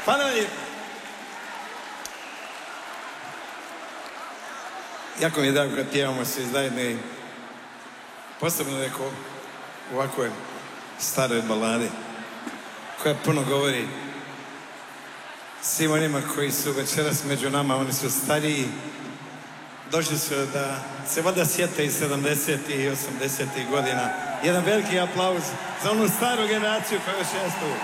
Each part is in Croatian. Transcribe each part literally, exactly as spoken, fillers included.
Hvala vam lijepo. Jako mi je drago kad pjevamo svi zajedno i posebno neko u ovakvoj staroj baladi koja puno govori svim onima koji su večeras među nama, oni su stariji, došli su da se valjda sjete iz sedamdesetih i osamdesetih godina. Jedan veliki aplauz za onu staru generaciju koja još jest tu.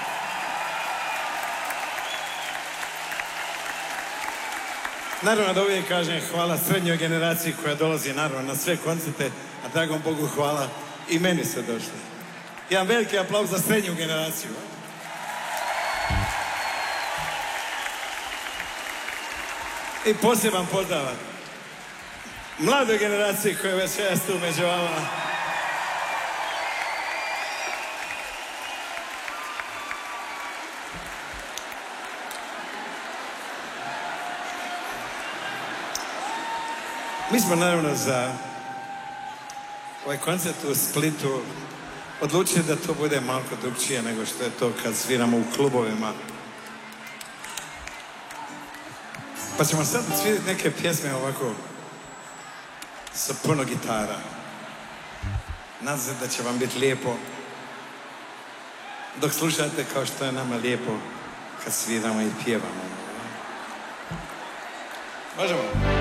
Naravno da uvijek kažem hvala srednjoj generaciji koja dolazi naravno na sve koncerte, a dragom Bogu hvala i meni se došli. Jedan veliki aplauz za srednju generaciju. I poseban pozdrav mladoj generaciji koja već je tu među vama. Mi smo naravno za ovaj koncert u Splitu odlučili da to bude malo drugčije nego što je to kad sviramo u klubovima. Pa ćemo sad svirati neke pjesme ovako sa puno gitara. Nadam se da će vam biti lijepo dok slušate kao što je nama lijepo kad sviramo i pjevamo. Možemo?